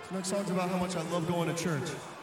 This next song's about how much I love going to church.